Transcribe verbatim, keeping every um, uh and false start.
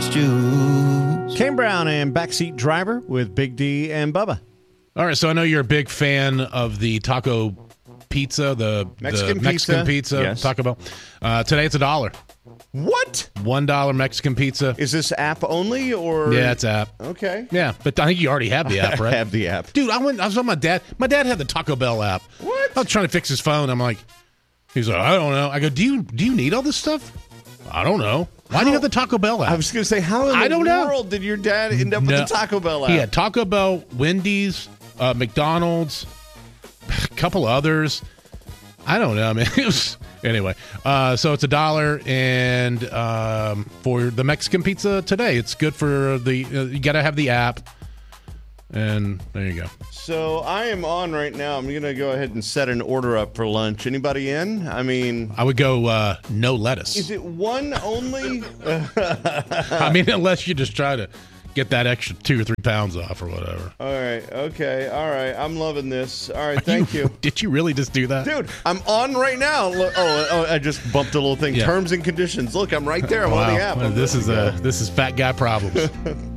orange juice. Kane Brown and Backseat Driver with Big D and Bubba. All right, so I know you're a big fan of the taco pizza, the Mexican the Mexican pizza. pizza, Yes. Taco Bell. Uh, today it's a dollar. What? One dollar Mexican pizza. Is this app only or? Yeah, it's app. Okay. Yeah, but I think you already have the app, right? I have the app. Dude, I went. I was on my dad. My dad had the Taco Bell app. What? I was trying to fix his phone. I'm like, he's like, I don't know. I go, do you do you need all this stuff? I don't know. Why do you have the Taco Bell app? I was going to say, how in the I don't know. world did your dad end up No. with the Taco Bell app? He had Taco Bell, Wendy's, uh, McDonald's, a couple others. I don't know, man. It was, anyway, uh, so it's a dollar, and um, for the Mexican pizza today, it's good for the. Uh, you got to have the app, and there you go. So I am on right now. I'm going to go ahead and set an order up for lunch. Anybody in? I mean, I would go uh, no lettuce. is it one only? I mean, unless you just try to get that extra two or three pounds off or whatever. All right. Okay. All right. I'm loving this. All right. Thank you. Did you really just do that? Dude, I'm on right now. Look, oh, oh, I just bumped a little thing. Yeah. Terms and conditions. Look, I'm right there. I'm on the app. Well, I'm this good is to uh, go. this is fat guy problems.